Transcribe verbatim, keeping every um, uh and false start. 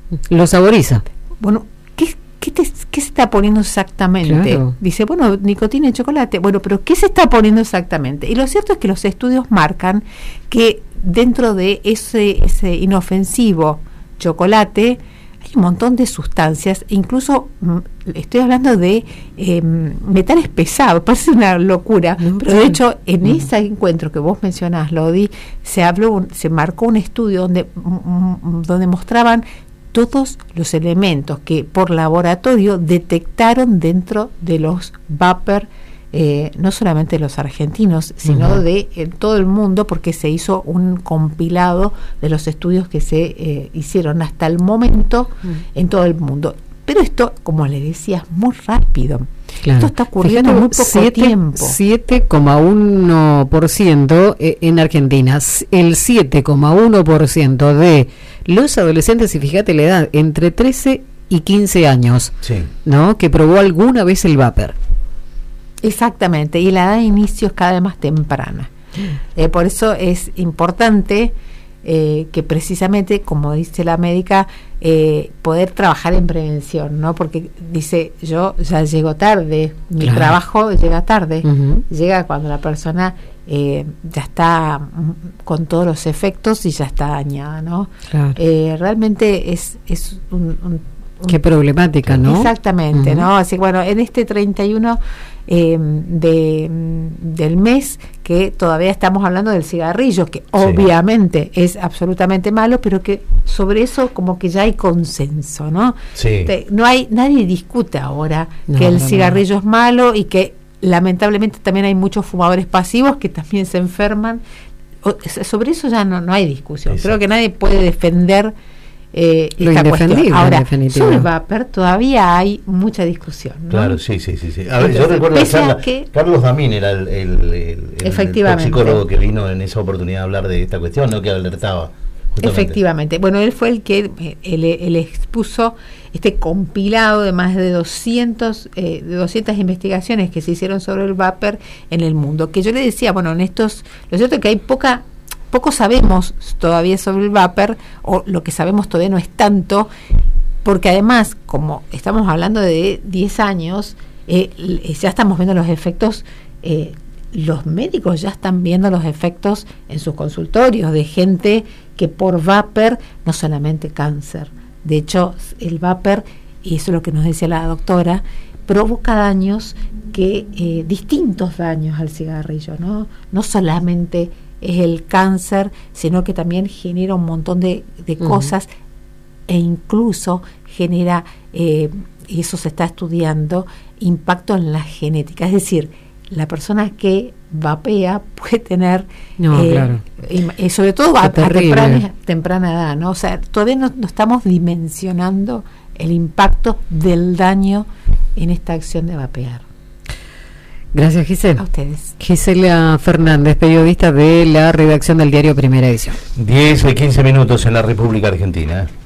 Lo saboriza. Bueno, ¿qué, qué, te, qué se está poniendo exactamente? Claro. Dice, bueno, nicotina y chocolate. Bueno, pero ¿qué se está poniendo exactamente? Y lo cierto es que los estudios marcan que dentro de ese, ese inofensivo chocolate hay un montón de sustancias, incluso estoy hablando de eh, metales pesados, parece una locura, no, pero de hecho en no. ese encuentro que vos mencionás, Lodi, se habló, se marcó un estudio donde, donde mostraban todos los elementos que por laboratorio detectaron dentro de los vapor, eh, no solamente de los argentinos, sino uh-huh. de eh, todo el mundo, porque se hizo un compilado de los estudios que se eh, hicieron hasta el momento uh-huh. en todo el mundo. Pero esto, como le decía, es muy rápido. Claro. Esto está ocurriendo en muy poco siete, tiempo. siete coma uno por ciento en Argentina. El siete coma uno por ciento de los adolescentes, y fíjate la edad, entre trece y quince años, sí. ¿no? Que probó alguna vez el vapor. Exactamente, y la edad de inicio es cada vez más temprana. Eh, por eso es importante eh, que precisamente, como dice la médica, eh, poder trabajar en prevención, ¿no? Porque dice, yo ya llego tarde, mi claro. trabajo llega tarde, uh-huh. llega cuando la persona eh, ya está con todos los efectos y ya está dañada, ¿no? Claro. Eh, realmente es, es un, un qué problemática, ¿no? Exactamente, uh-huh. ¿no? Así que bueno, en este treinta y uno eh, de, del mes, que todavía estamos hablando del cigarrillo, que sí. obviamente es absolutamente malo, pero que sobre eso como que ya hay consenso, ¿no? Sí. Te, no hay, nadie discute ahora no, que el no, cigarrillo no. es malo y que lamentablemente también hay muchos fumadores pasivos que también se enferman. O, sobre eso ya no, no hay discusión. Exacto. Creo que nadie puede defender Eh, lo esta cuestión. Ahora, sobre el vapor todavía hay mucha discusión, ¿no? Claro, sí, sí, sí, sí. A ver, Entonces, yo recuerdo la charla, que Carlos Damín era el, el, el, el, el psicólogo que vino en esa oportunidad a hablar de esta cuestión, ¿no? Que alertaba. Justamente. Efectivamente. Bueno, él fue el que él, él expuso este compilado de más de doscientos, eh, de doscientas investigaciones que se hicieron sobre el vapor en el mundo. Que yo le decía, bueno, en estos, lo cierto es que hay poca Poco sabemos todavía sobre el vapor, o lo que sabemos todavía no es tanto, porque además, como estamos hablando de diez años, eh, ya estamos viendo los efectos, eh, los médicos ya están viendo los efectos en sus consultorios de gente que por vapor, no solamente cáncer, de hecho el vapor, y eso es lo que nos decía la doctora, provoca daños que, eh, distintos daños al cigarrillo, ¿no? No solamente es el cáncer, sino que también genera un montón de, de uh-huh. cosas, e incluso genera, eh, y eso se está estudiando, impacto en la genética. Es decir, la persona que vapea puede tener, no, eh, claro. y, y sobre todo a, a temprana, temprana edad, ¿no? O sea, todavía no, no estamos dimensionando el impacto del daño en esta acción de vapear. Gracias, Gisela. A ustedes. Gisela Fernández, periodista de la redacción del diario Primera Edición. diez y quince minutos en la República Argentina.